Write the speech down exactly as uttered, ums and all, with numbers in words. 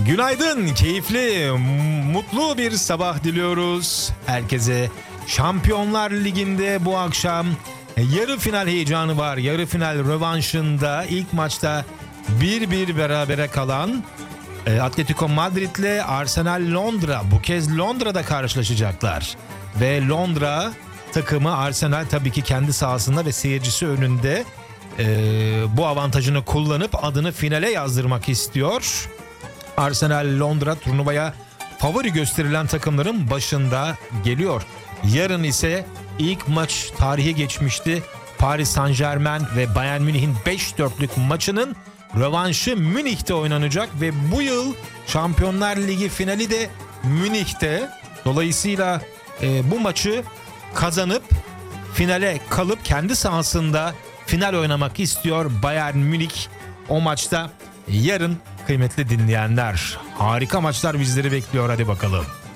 Günaydın, keyifli, mutlu bir sabah diliyoruz. Herkese Şampiyonlar Ligi'nde bu akşam yarı final heyecanı var. Yarı final rövanşında ilk maçta bir bir berabere kalan Atletico Madrid'le Arsenal Londra bu kez Londra'da karşılaşacaklar. Ve Londra takımı Arsenal tabii ki kendi sahasında ve seyircisi önünde e, bu avantajını kullanıp adını finale yazdırmak istiyor. Arsenal Londra turnuvaya favori gösterilen takımların başında geliyor. Yarın ise ilk maç tarihe geçmişti. Paris Saint-Germain ve Bayern Münih'in beş dörtlük maçının rövanşı Münih'te oynanacak ve bu yıl Şampiyonlar Ligi finali de Münih'te. Dolayısıyla e, bu maçı kazanıp finale kalıp kendi sahasında final oynamak istiyor Bayern Münih. O maçta yarın kıymetli dinleyenler, harika maçlar bizleri bekliyor, hadi bakalım.